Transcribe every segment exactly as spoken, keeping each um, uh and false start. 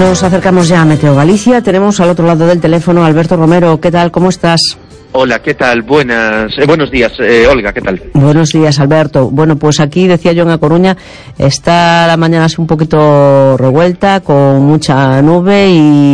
Nos acercamos ya a Meteo Galicia. Tenemos al otro lado del teléfono a Alberto Romero. ¿Qué tal? ¿Cómo estás? Hola, ¿qué tal? Buenas, eh, buenos días, eh, Olga, ¿qué tal? Buenos días, Alberto. Bueno, pues aquí, decía yo, en A Coruña, está la mañana así un poquito revuelta, con mucha nube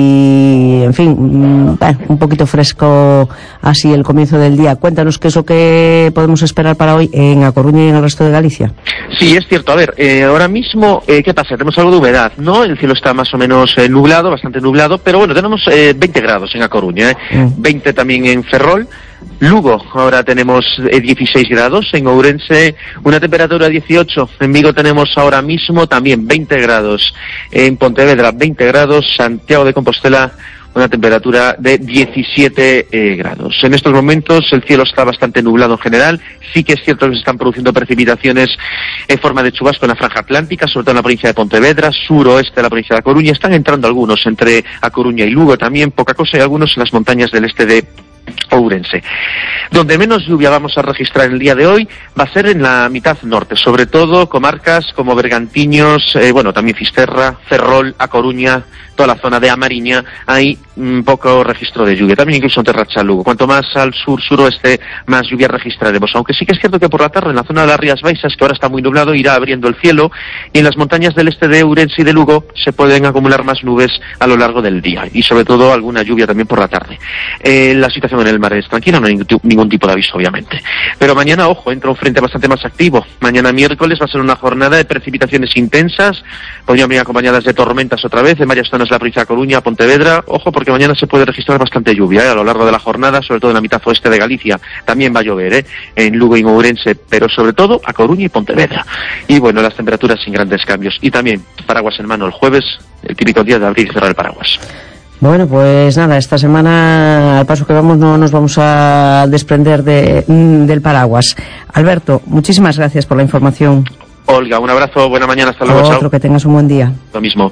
y, en fin, bueno, un poquito fresco así el comienzo del día. Cuéntanos qué es lo que podemos esperar para hoy en A Coruña y en el resto de Galicia. Sí, es cierto. A ver, eh, ahora mismo, eh, ¿qué pasa? Tenemos algo de humedad, ¿no? El cielo está más o menos eh, nublado, bastante nublado, pero bueno, tenemos eh, veinte grados en A Coruña, ¿eh? Mm. veinte también en Ferrol. Lugo, ahora tenemos eh, dieciséis grados, en Ourense una temperatura de dieciocho, en Vigo tenemos ahora mismo también veinte grados, en Pontevedra veinte grados, Santiago de Compostela una temperatura de diecisiete eh, grados. En estos momentos el cielo está bastante nublado en general. Sí que es cierto que se están produciendo precipitaciones en forma de chubasco en la franja atlántica, sobre todo en la provincia de Pontevedra, suroeste de la provincia de A Coruña. Están entrando algunos entre A Coruña y Lugo también, poca cosa, y algunos en las montañas del este de Ourense. Donde menos lluvia vamos a registrar el día de hoy va a ser en la mitad norte, sobre todo comarcas como Bergantiños, eh, bueno, también Fisterra, Ferrol, A Coruña, toda la zona de Amariña, hay un poco registro de lluvia, también incluso en Terracha, Lugo. Cuanto más al sur, suroeste, más lluvia registraremos, aunque sí que es cierto que por la tarde en la zona de las Rías Baixas, que ahora está muy nublado, irá abriendo el cielo, y en las montañas del este de Ourense y de Lugo se pueden acumular más nubes a lo largo del día, y sobre todo alguna lluvia también por la tarde. Eh, la situación en el mar es tranquila, no hay ningún tipo de aviso, obviamente. Pero mañana, ojo, entra un frente bastante más activo. Mañana miércoles va a ser una jornada de precipitaciones intensas, podrían venir acompañadas de tormentas otra vez en varias zonas de la provincia de Coruña, Pontevedra. Ojo, porque mañana se puede registrar bastante lluvia, ¿eh? A lo largo de la jornada, sobre todo en la mitad oeste de Galicia. También va a llover, ¿eh? En Lugo y en Ourense, pero sobre todo A Coruña y Pontevedra. Y bueno, las temperaturas sin grandes cambios. Y también paraguas en mano el jueves, el típico día de abrir y cerrar el paraguas. Bueno, pues nada, esta semana, al paso que vamos, no nos vamos a desprender de, del paraguas. Alberto, muchísimas gracias por la información. Olga, un abrazo, buena mañana, hasta luego, Otro, chao. Que tengas un buen día. Lo mismo.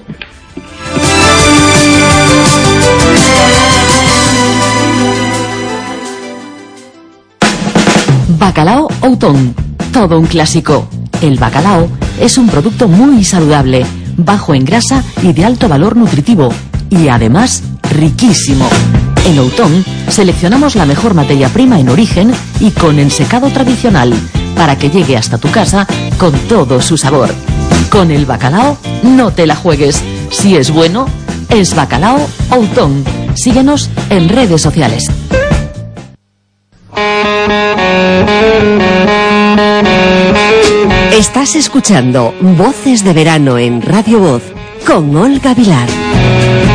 Bacalao Outón, todo un clásico. El bacalao es un producto muy saludable, bajo en grasa y de alto valor nutritivo, y además riquísimo. En Outón seleccionamos la mejor materia prima en origen y con ensecado tradicional, para que llegue hasta tu casa con todo su sabor. Con el bacalao no te la juegues. Si es bueno, es Bacalao Outón. Síguenos en redes sociales. Estás escuchando Voces de Verano en Radio Voz con Olga Vilar.